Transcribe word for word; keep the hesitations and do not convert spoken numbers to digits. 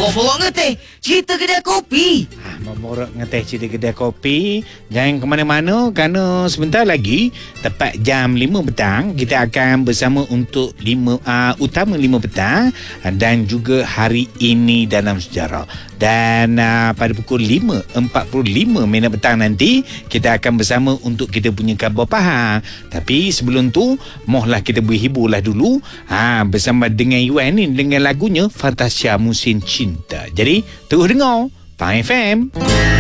Borok-borok ngeteh cerita kedai kopi. Ha, memborok ngeteh cerita kedai kopi. Jangan ke mana-mana kerana sebentar lagi tepat jam lima petang kita akan bersama untuk lima uh, utama lima petang dan juga hari ini dalam sejarah. Dan uh, pada pukul lima empat puluh lima minit petang nanti kita akan bersama untuk kita punya khabar pahang. Tapi sebelum tu mohlah kita berhiburlah dulu ha, bersama dengan Yuan ni dengan lagunya Fantasia Musim Cinta. Jadi terus dengar Pahang F M.